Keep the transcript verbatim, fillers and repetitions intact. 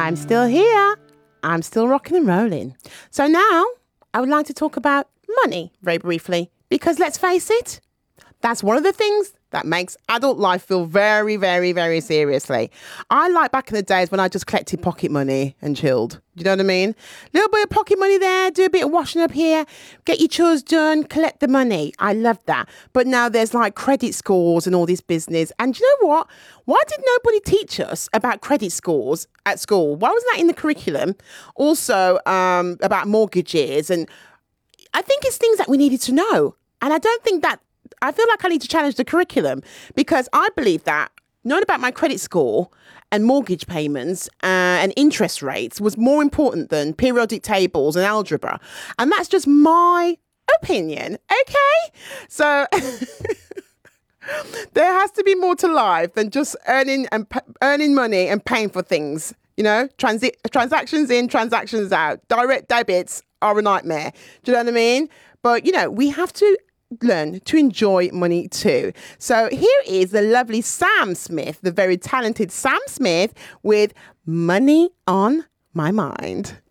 I'm still here. I'm still rocking and rolling. So now I would like to talk about money very briefly, because let's face it, that's one of the things that makes adult life feel very, very, very seriously. I like back in the days when I just collected pocket money and chilled. You know what I mean? Little bit of pocket money there, do a bit of washing up here, get your chores done, collect the money. I love that. But now there's like credit scores and all this business. And you know what? Why did nobody teach us about credit scores at school? Why wasn't that in the curriculum? Also, um, about mortgages. And I think it's things that we needed to know. And I don't think that I feel like I need to challenge the curriculum, because I believe that knowing about my credit score and mortgage payments uh, and interest rates was more important than periodic tables and algebra. And that's just my opinion. Okay. So there has to be more to life than just earning and p- earning money and paying for things. You know, transi- transactions in, transactions out. Direct debits are a nightmare. Do you know what I mean? But, you know, we have to learn to enjoy money too. So here is the lovely Sam Smith, the very talented Sam Smith, with Money on My Mind.